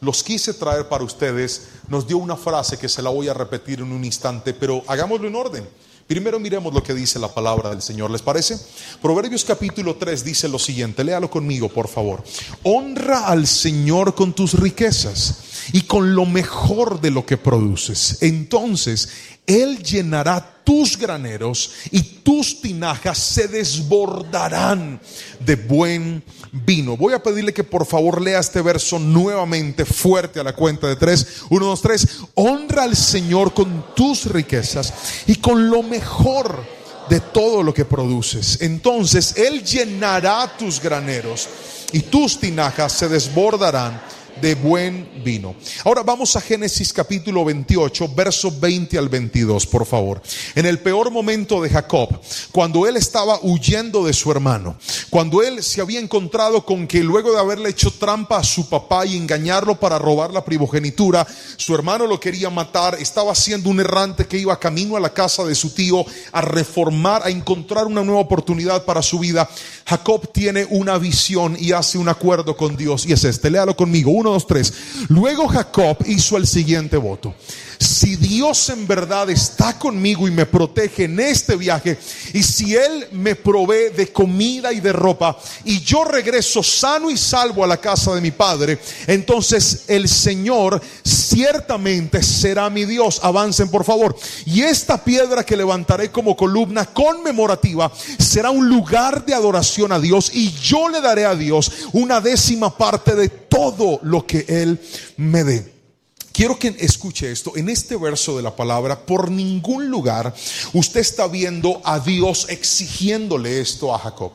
los quise traer para ustedes, nos dio una frase que se la voy a repetir en un instante, pero hagámoslo en orden. Primero miremos lo que dice la palabra del Señor, ¿les parece? Proverbios capítulo 3 dice lo siguiente, léalo conmigo por favor. Honra al Señor con tus riquezas y con lo mejor de lo que produces. Entonces Él llenará tus graneros y tus tinajas se desbordarán de buen vino. Voy a pedirle que por favor lea este verso nuevamente fuerte a la cuenta de 3. 1, 2, 3. Honra al Señor con tus riquezas y con lo mejor de todo lo que produces. Entonces Él llenará tus graneros y tus tinajas se desbordarán de buen vino. Ahora vamos a Génesis capítulo 28, versos 20 al 22, por favor. En el peor momento de Jacob, cuando él estaba huyendo de su hermano, cuando él se había encontrado con que luego de haberle hecho trampa a su papá y engañarlo para robar la primogenitura, su hermano lo quería matar, estaba siendo un errante que iba camino a la casa de su tío a reformar, a encontrar una nueva oportunidad para su vida. Jacob tiene una visión y hace un acuerdo con Dios, y es este, léalo conmigo. 1, 2, 3. Luego Jacob hizo el siguiente voto: si Dios en verdad está conmigo y me protege en este viaje, y si Él me provee de comida y de ropa, y yo regreso sano y salvo a la casa de mi padre, entonces el Señor ciertamente será mi Dios. Avancen por favor. Y esta piedra que levantaré como columna conmemorativa será un lugar de adoración a Dios, y yo le daré a Dios una 10ª parte de todo lo que Él me dé. Quiero que escuche esto. En este verso de la palabra, por ningún lugar usted está viendo a Dios exigiéndole esto a Jacob.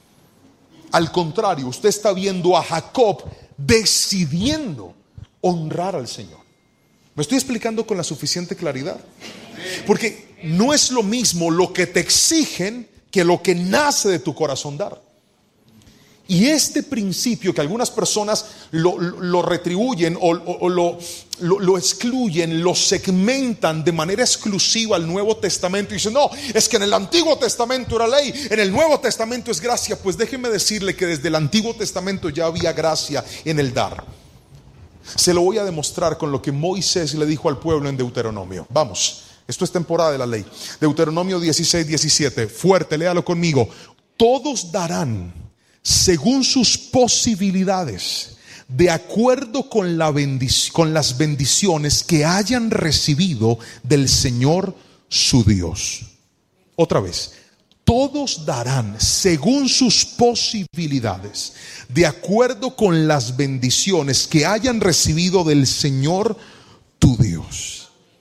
Al contrario, usted está viendo a Jacob decidiendo honrar al Señor. ¿Me estoy explicando con la suficiente claridad? Porque no es lo mismo lo que te exigen que lo que nace de tu corazón dar. Y este principio que algunas personas lo retribuyen o lo excluyen, lo segmentan de manera exclusiva al Nuevo Testamento y dicen, no, es que en el Antiguo Testamento era ley, en el Nuevo Testamento es gracia. Pues déjeme decirle que desde el Antiguo Testamento ya había gracia en el dar. Se lo voy a demostrar con lo que Moisés le dijo al pueblo en Deuteronomio. Vamos, esto es temporada de la ley. Deuteronomio 16, 17, fuerte, léalo conmigo. Todos darán según sus posibilidades, de acuerdo con las bendiciones que hayan recibido del Señor su Dios. Otra vez, todos darán según sus posibilidades, de acuerdo con las bendiciones que hayan recibido del Señor tu Dios.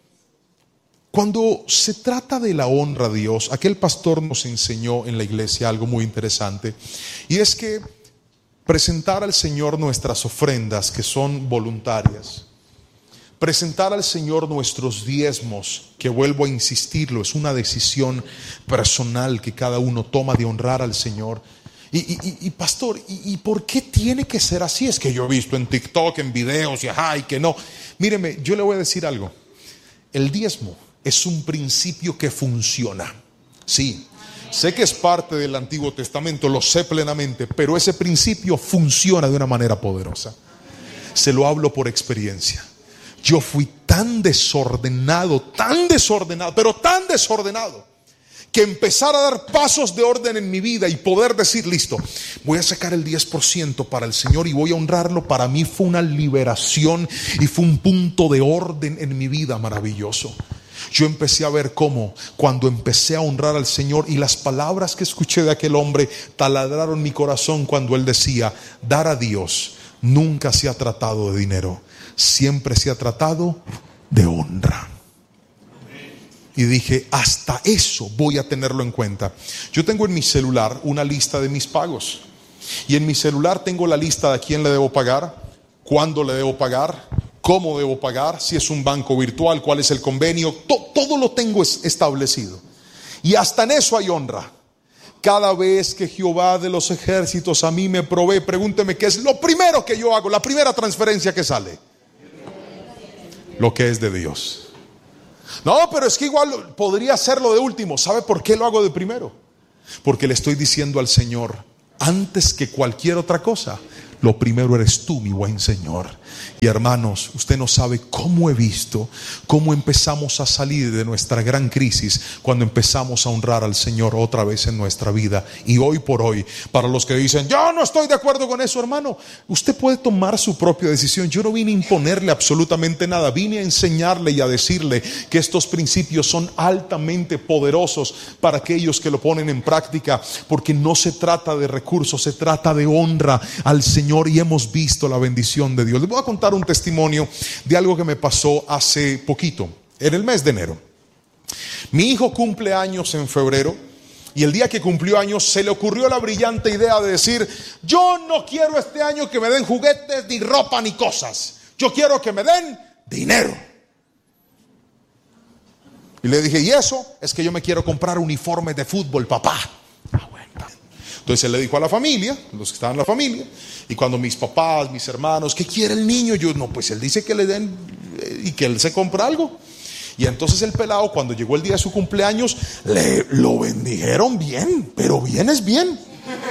Cuando se trata de la honra a Dios, aquel pastor nos enseñó en la iglesia algo muy interesante, y es que presentar al Señor nuestras ofrendas, que son voluntarias, presentar al Señor nuestros diezmos, que vuelvo a insistirlo, es una decisión personal que cada uno toma de honrar al Señor. Y pastor, ¿y por qué tiene que ser así? Es que yo he visto en TikTok, en videos, y que no. Míreme, yo le voy a decir algo. El diezmo es un principio que funciona. Sí, sé que es parte del Antiguo Testamento, lo sé plenamente, pero ese principio funciona de una manera poderosa. Se lo hablo por experiencia. Yo fui tan desordenado, pero tan desordenado, que empezar a dar pasos de orden en mi vida y poder decir, listo, voy a sacar el 10% para el Señor y voy a honrarlo, para mí fue una liberación y fue un punto de orden en mi vida maravilloso. Yo empecé a ver cómo cuando empecé a honrar al Señor, y las palabras que escuché de aquel hombre taladraron mi corazón cuando él decía, dar a Dios nunca se ha tratado de dinero, siempre se ha tratado de honra. Y dije, hasta eso voy a tenerlo en cuenta. Yo tengo en mi celular una lista de mis pagos, y en mi celular tengo la lista de a quién le debo pagar, cuándo le debo pagar, cómo debo pagar, si es un banco virtual, cuál es el convenio, todo lo tengo establecido. Y hasta en eso hay honra. Cada vez que Jehová de los ejércitos a mí me provee, pregúnteme qué es lo primero que yo hago, la primera transferencia que sale. Lo que es de Dios. No, pero es que igual podría hacerlo de último. ¿Sabe por qué lo hago de primero? Porque le estoy diciendo al Señor, antes que cualquier otra cosa, Lo primero eres tú, mi buen Señor. Y hermanos, usted no sabe cómo he visto cómo empezamos a salir de nuestra gran crisis cuando empezamos a honrar al Señor otra vez en nuestra vida. Y hoy por hoy, para los que dicen yo no estoy de acuerdo con eso, hermano, usted puede tomar su propia decisión. Yo no vine a imponerle absolutamente nada, vine a enseñarle y a decirle que estos principios son altamente poderosos para aquellos que lo ponen en práctica, porque no se trata de recursos, se trata de honra al Señor, y hemos visto la bendición de Dios. Les voy a contar un testimonio de algo que me pasó hace poquito, en el mes de enero. Mi hijo cumple años en febrero, y el día que cumplió años se le ocurrió la brillante idea de decir: yo no quiero este año que me den juguetes, ni ropa, ni cosas. Yo quiero que me den dinero. Y le dije: ¿y eso? Es que yo me quiero comprar uniformes de fútbol, papá. Entonces él le dijo a la familia, los que estaban en la familia, y cuando mis papás, mis hermanos: ¿qué quiere el niño? Yo: no, pues él dice que le den y que él se compra algo. Y entonces el pelado, cuando llegó el día de su cumpleaños, lo bendijeron bien, pero bien es bien.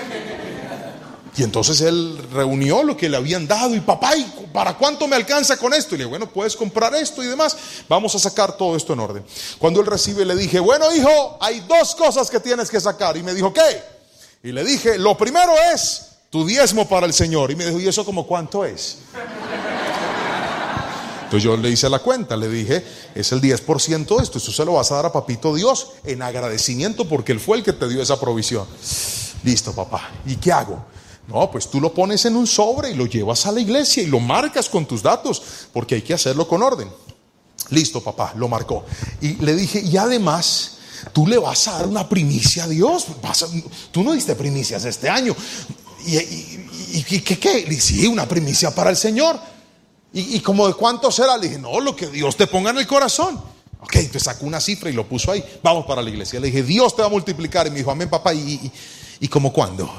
Y entonces él reunió lo que le habían dado: y papá, ¿y para cuánto me alcanza con esto? Y le dije: bueno, puedes comprar esto y demás, vamos a sacar todo esto en orden. Cuando él recibe, le dije: bueno, hijo, hay 2 cosas que tienes que sacar. Y me dijo: ¿qué? Y le dije: lo primero es tu diezmo para el Señor. Y me dijo: ¿y eso como cuánto es? Entonces yo le hice la cuenta, le dije: es el 10% de esto, eso se lo vas a dar a papito Dios en agradecimiento porque Él fue el que te dio esa provisión. Listo, papá. ¿Y qué hago? No, pues tú lo pones en un sobre y lo llevas a la iglesia y lo marcas con tus datos, porque hay que hacerlo con orden. Listo, papá, lo marcó. Y le dije: y además, tú le vas a dar una primicia a Dios. Tú no diste primicias este año. ¿Y qué? Le dije: sí, una primicia para el Señor. ¿Y como de cuánto será? Le dije: no, lo que Dios te ponga en el corazón. Ok, entonces sacó una cifra y lo puso ahí. Vamos para la iglesia. Le dije: Dios te va a multiplicar. Y me dijo: amén, papá. ¿Y como cuándo?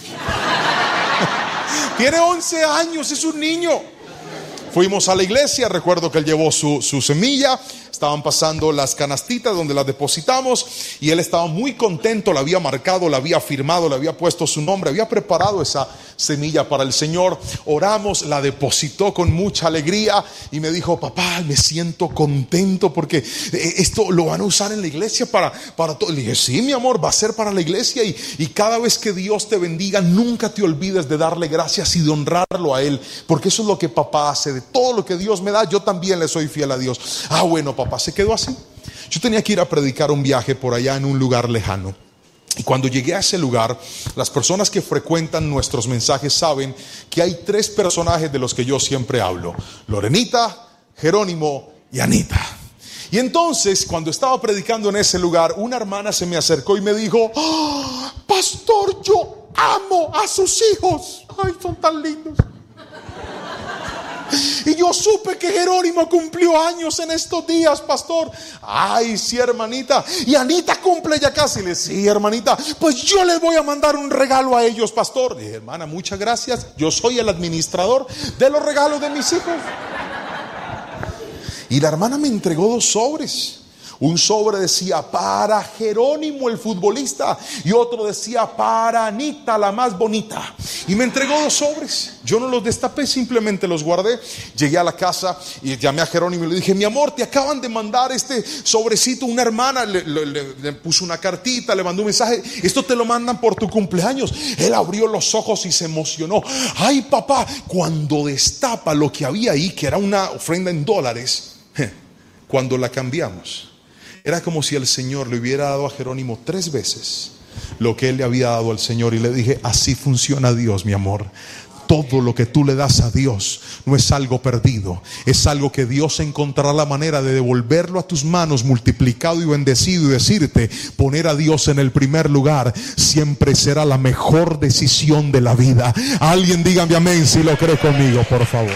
Tiene 11 años, es un niño. Fuimos a la iglesia, recuerdo que él llevó su semilla. Estaban pasando las canastitas donde las depositamos, y él estaba muy contento, la había marcado, la había firmado, le había puesto su nombre, había preparado esa semilla para el Señor. Oramos, la depositó con mucha alegría y me dijo: papá, me siento contento porque esto lo van a usar en la iglesia para todo. Le dije: sí, mi amor, va a ser para la iglesia, y cada vez que Dios te bendiga, nunca te olvides de darle gracias y de honrarlo a Él, porque eso es lo que papá hace. De todo lo que Dios me da, yo también le soy fiel a Dios. Ah, bueno, papá, se quedó así. Yo tenía que ir a predicar un viaje por allá en un lugar lejano. Y cuando llegué a ese lugar, las personas que frecuentan nuestros mensajes saben que hay 3 personajes de los que yo siempre hablo: Lorenita, Jerónimo y Anita. Y entonces, cuando estaba predicando en ese lugar, una hermana se me acercó y me dijo: ¡oh, pastor, yo amo a sus hijos! ¡Ay, son tan lindos! Y yo supe que Jerónimo cumplió años en estos días, pastor. Ay, sí, hermanita. Y Anita cumple ya casi. Le dije: sí, hermanita, pues yo les voy a mandar un regalo a ellos, pastor. Le dije: hermana, muchas gracias. Yo soy el administrador de los regalos de mis hijos. Y la hermana me entregó 2 sobres. Un sobre decía: para Jerónimo el futbolista, y otro decía: para Anita la más bonita. Y me entregó 2 sobres. Yo no los destapé, simplemente los guardé. Llegué a la casa y llamé a Jerónimo y le dije: mi amor, te acaban de mandar este sobrecito. Una hermana le puso una cartita, le mandó un mensaje: esto te lo mandan por tu cumpleaños. Él abrió los ojos y se emocionó. Ay, papá, cuando destapa lo que había ahí, que era una ofrenda en dólares, cuando la cambiamos, era como si el Señor le hubiera dado a Jerónimo 3 veces lo que él le había dado al Señor. Y le dije: así funciona Dios, mi amor. Todo lo que tú le das a Dios no es algo perdido, es algo que Dios encontrará la manera de devolverlo a tus manos multiplicado y bendecido, y decirte: poner a Dios en el primer lugar siempre será la mejor decisión de la vida. Alguien dígame amén si lo cree conmigo, por favor.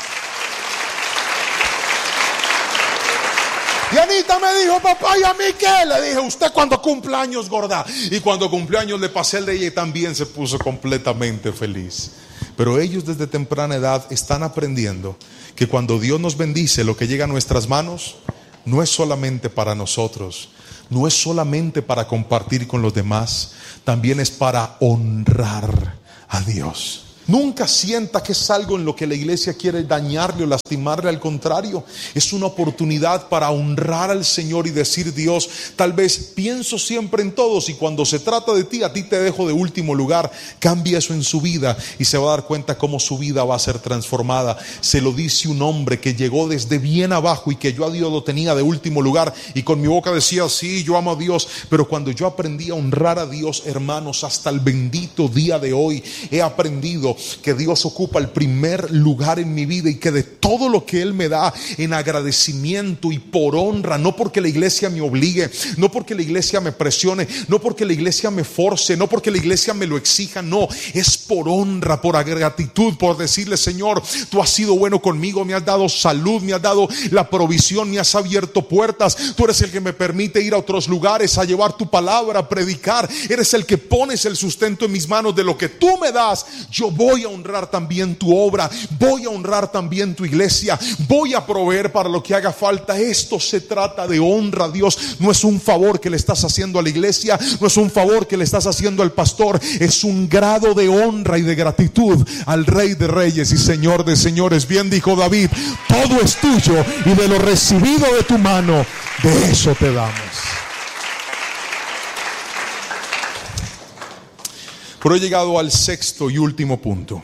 Y Anita me dijo: papá, ¿y a mí qué? Le dije: usted cuando cumple años, gorda. Y cuando cumple años le pasé el de ella y también se puso completamente feliz. Pero ellos desde temprana edad están aprendiendo que cuando Dios nos bendice, lo que llega a nuestras manos no es solamente para nosotros, no es solamente para compartir con los demás, también es para honrar a Dios. Nunca sienta que es algo en lo que la iglesia quiere dañarle o lastimarle. Al contrario, es una oportunidad para honrar al Señor y decir: Dios, tal vez pienso siempre en todos y cuando se trata de ti, a ti te dejo de último lugar. Cambia eso en su vida y se va a dar cuenta cómo su vida va a ser transformada. Se lo dice un hombre que llegó desde bien abajo y que yo a Dios lo tenía de último lugar, y con mi boca decía: sí, yo amo a Dios, pero cuando yo aprendí a honrar a Dios, hermanos, hasta el bendito día de hoy he aprendido que Dios ocupa el primer lugar en mi vida, y que de todo lo que Él me da, en agradecimiento y por honra, no porque la iglesia me obligue, no porque la iglesia me presione, no porque la iglesia me force, no porque la iglesia me lo exija, no, es por honra, por gratitud, por decirle: Señor, tú has sido bueno conmigo, me has dado salud, me has dado la provisión, me has abierto puertas, tú eres el que me permite ir a otros lugares a llevar tu palabra, a predicar, eres el que pones el sustento en mis manos. De lo que tú me das, yo voy a honrar también tu obra, voy a honrar también tu iglesia, voy a proveer para lo que haga falta. Esto se trata de honra, Dios. No es un favor que le estás haciendo a la iglesia, no es un favor que le estás haciendo al pastor, es un grado de honra y de gratitud al Rey de Reyes y Señor de Señores. Bien dijo David: todo es tuyo y de lo recibido de tu mano, de eso te damos. Pero he llegado al sexto y último punto.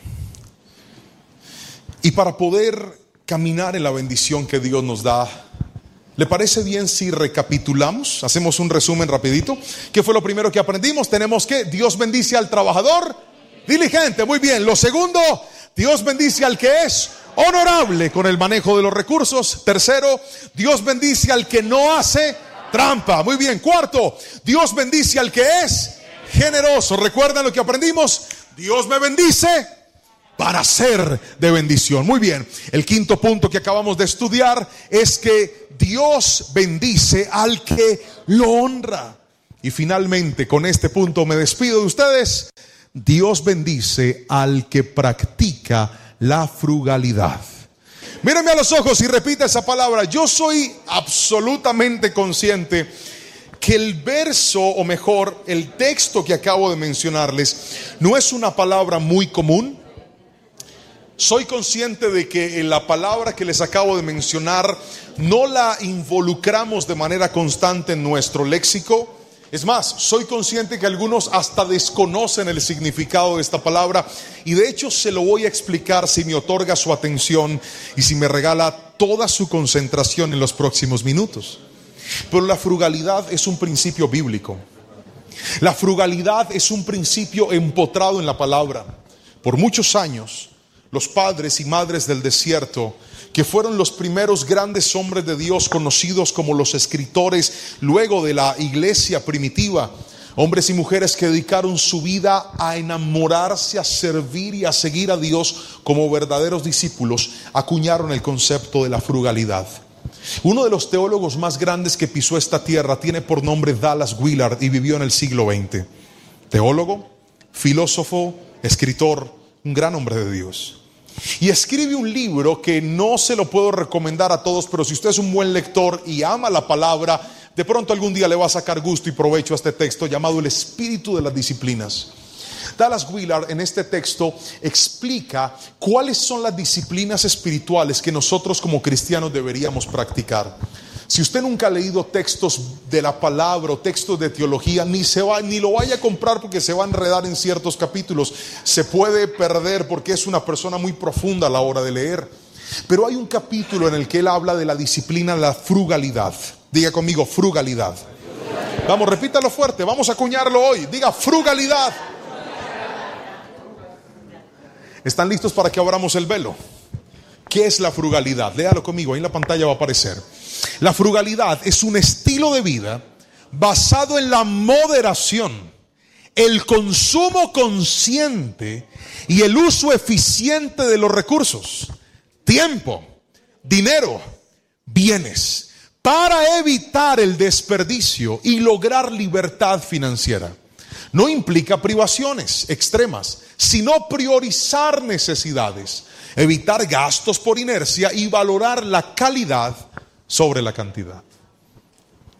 Y para poder caminar en la bendición que Dios nos da, ¿le parece bien si recapitulamos? Hacemos un resumen rapidito. ¿Qué fue lo primero que aprendimos? Tenemos que Dios bendice al trabajador diligente. Muy bien. Lo segundo, Dios bendice al que es honorable con el manejo de los recursos. Tercero, Dios bendice al que no hace trampa. Muy bien. Cuarto, Dios bendice al que es generoso. ¿Recuerdan lo que aprendimos? Dios me bendice para ser de bendición. Muy bien. El quinto punto que acabamos de estudiar es que Dios bendice al que lo honra. Y finalmente, con este punto me despido de ustedes. Dios bendice al que practica la frugalidad. Mírenme a los ojos y repita esa palabra. Yo soy absolutamente consciente que el verso, o mejor, el texto que acabo de mencionarles, no es una palabra muy común. Soy consciente de que en la palabra que les acabo de mencionar no la involucramos de manera constante en nuestro léxico. Es más, soy consciente que algunos hasta desconocen el significado de esta palabra, y de hecho se lo voy a explicar si me otorga su atención y si me regala toda su concentración en los próximos minutos. Pero la frugalidad es un principio bíblico. La frugalidad es un principio empotrado en la palabra. Por muchos años, los padres y madres del desierto, que fueron los primeros grandes hombres de Dios conocidos como los escritores luego de la iglesia primitiva, hombres y mujeres que dedicaron su vida a enamorarse, a servir y a seguir a Dios como verdaderos discípulos, acuñaron el concepto de la frugalidad. Uno de los teólogos más grandes que pisó esta tierra tiene por nombre Dallas Willard y vivió en el siglo XX. Teólogo, filósofo, escritor, un gran hombre de Dios. Y escribe un libro que no se lo puedo recomendar a todos, pero si usted es un buen lector y ama la palabra, de pronto algún día le va a sacar gusto y provecho a este texto llamado El Espíritu de las Disciplinas. Dallas Willard en este texto explica cuáles son las disciplinas espirituales que nosotros como cristianos deberíamos practicar. Si usted nunca ha leído textos de la palabra o textos de teología, ni lo vaya a comprar, porque se va a enredar en ciertos capítulos. Se puede perder porque es una persona muy profunda a la hora de leer. Pero hay un capítulo en el que él habla de la disciplina de la frugalidad. Diga conmigo, frugalidad. Vamos, repítalo fuerte, vamos a acuñarlo hoy. Diga, frugalidad. ¿Están listos para que abramos el velo? ¿Qué es la frugalidad? Léalo conmigo, ahí en la pantalla va a aparecer. La frugalidad es un estilo de vida basado en la moderación, el consumo consciente y el uso eficiente de los recursos, tiempo, dinero, bienes, para evitar el desperdicio y lograr libertad financiera. No implica privaciones extremas, sino priorizar necesidades, evitar gastos por inercia y valorar la calidad sobre la cantidad.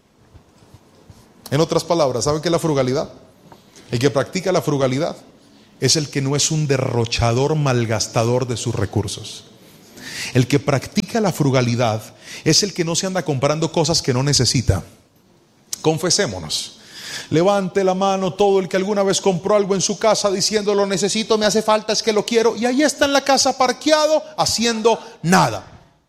En otras palabras, ¿saben qué es la frugalidad? El que practica la frugalidad es el que no es un derrochador malgastador de sus recursos. El que practica la frugalidad es el que no se anda comprando cosas que no necesita. Confesémonos. Levante la mano todo el que alguna vez compró algo en su casa diciendo lo necesito, me hace falta, es que lo quiero, y ahí está en la casa parqueado haciendo nada.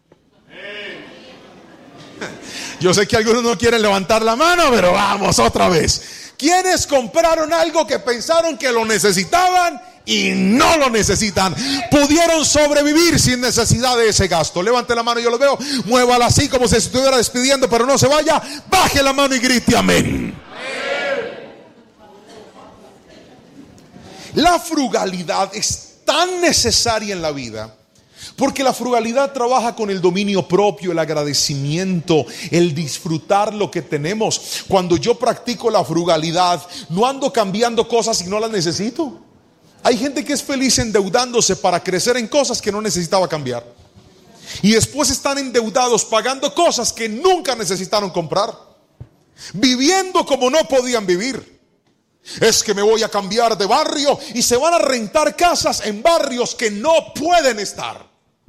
Yo sé que algunos no quieren levantar la mano, pero vamos otra vez. ¿Quiénes compraron algo que pensaron que lo necesitaban y no lo necesitan? Pudieron sobrevivir sin necesidad de ese gasto. Levante la mano, yo lo veo. Muévala así como si se estuviera despidiendo, pero no se vaya. Baje la mano y grite amén. La frugalidad es tan necesaria en la vida, porque la frugalidad trabaja con el dominio propio, el agradecimiento, el disfrutar lo que tenemos. Cuando yo practico la frugalidad, no ando cambiando cosas y no las necesito. Hay gente que es feliz endeudándose para crecer en cosas que no necesitaba cambiar, y después están endeudados pagando cosas que nunca necesitaron comprar, viviendo como no podían vivir. Es que me voy a cambiar de barrio y se van a rentar casas en barrios que no pueden estar.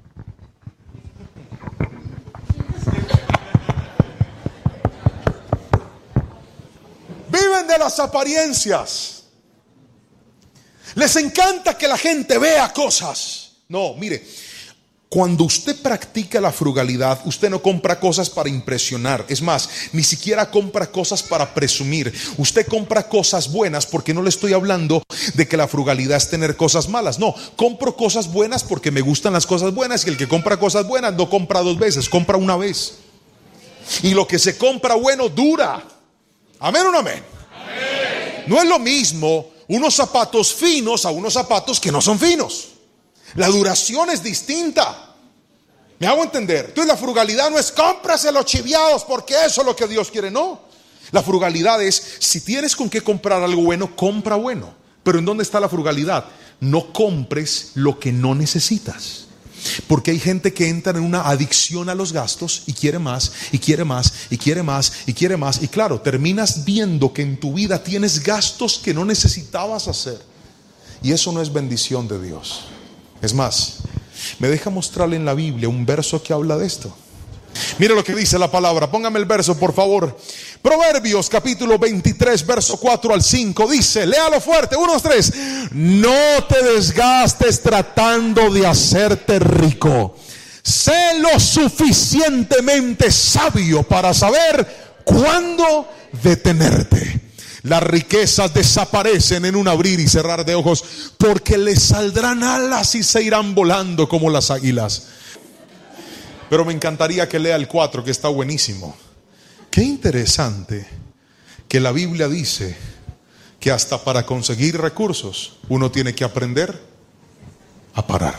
Viven de las apariencias. Les encanta que la gente vea cosas. No, mire, cuando usted practica la frugalidad, usted no compra cosas para impresionar. Es más, ni siquiera compra cosas para presumir. Usted compra cosas buenas, porque no le estoy hablando de que la frugalidad es tener cosas malas. No, compro cosas buenas porque me gustan las cosas buenas, y el que compra cosas buenas no compra dos veces, compra una vez. Y lo que se compra bueno dura. ¿Amén o no amén? Amén. No es lo mismo unos zapatos finos a unos zapatos que no son finos. La duración es distinta. ¿Me hago entender? Entonces la frugalidad no es cómprase los chiviados porque eso es lo que Dios quiere. No. La frugalidad es, si tienes con qué comprar algo bueno, compra bueno. Pero ¿en dónde está la frugalidad? No compres lo que no necesitas. Porque hay gente que entra en una adicción a los gastos y quiere más, y quiere más, y quiere más, y quiere más. Y claro, terminas viendo que en tu vida tienes gastos que no necesitabas hacer. Y eso no es bendición de Dios. Es más, me deja mostrarle en la Biblia un verso que habla de esto. Mire lo que dice la palabra. Póngame el verso, por favor. Proverbios capítulo 23, verso 4 al 5. Dice, léalo fuerte, 1, 2, 3. No te desgastes tratando de hacerte rico. Sé lo suficientemente sabio para saber cuándo detenerte. Las riquezas desaparecen en un abrir y cerrar de ojos, porque les saldrán alas y se irán volando como las águilas. Pero me encantaría que lea el 4, que está buenísimo. Qué interesante que la Biblia dice que hasta para conseguir recursos uno tiene que aprender a parar.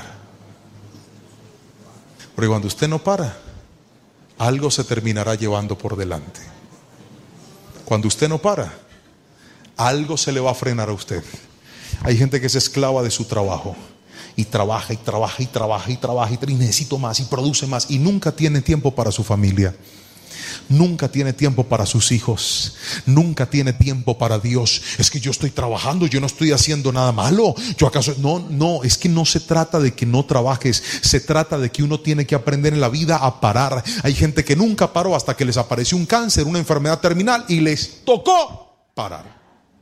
Porque cuando usted no para, algo se terminará llevando por delante. Cuando usted no para, algo se le va a frenar a usted. Hay gente que es esclava de su trabajo, y trabaja y trabaja y trabaja y trabaja y necesito más y produce más, y nunca tiene tiempo para su familia, nunca tiene tiempo para sus hijos, nunca tiene tiempo para Dios. Es que yo estoy trabajando, yo no estoy haciendo nada malo. Yo acaso, no, es que no se trata de que no trabajes, se trata de que uno tiene que aprender en la vida a parar. Hay gente que nunca paró hasta que les apareció un cáncer, una enfermedad terminal, y les tocó parar.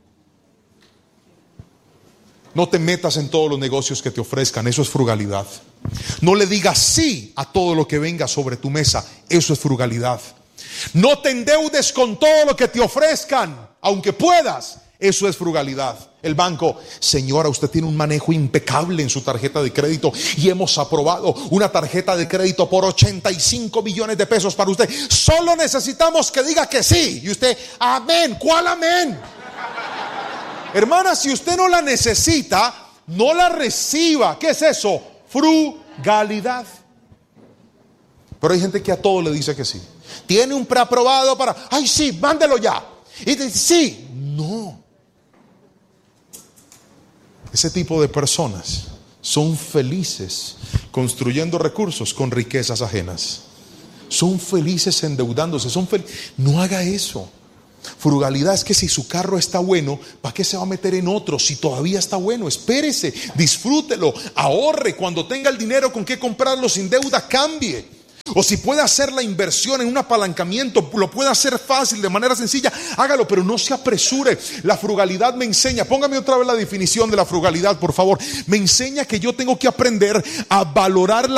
No te metas en todos los negocios que te ofrezcan, eso es frugalidad. No le digas sí a todo lo que venga sobre tu mesa, eso es frugalidad. No te endeudes con todo lo que te ofrezcan, aunque puedas, eso es frugalidad. El banco, señora, usted tiene un manejo impecable en su tarjeta de crédito y hemos aprobado una tarjeta de crédito por 85 millones de pesos para usted. Solo necesitamos que diga que sí. Y usted, amén. ¿Cuál amén? Hermana, si usted no la necesita, no la reciba. ¿Qué es eso? Frugalidad. Pero hay gente que a todo le dice que sí. Tiene un preaprobado para, ay sí, mándelo ya. Y dice, sí, no. Ese tipo de personas son felices construyendo recursos con riquezas ajenas. Son felices endeudándose. No haga eso. Frugalidad es que si su carro está bueno, ¿para qué se va a meter en otro si todavía está bueno? Espérese, disfrútelo, ahorre. Cuando tenga el dinero con qué comprarlo sin deuda, cambie. O si puede hacer la inversión en un apalancamiento, lo puede hacer fácil, de manera sencilla, hágalo, pero no se apresure. La frugalidad me enseña, póngame otra vez la definición de la frugalidad, por favor. Me enseña que yo tengo que aprender a valorar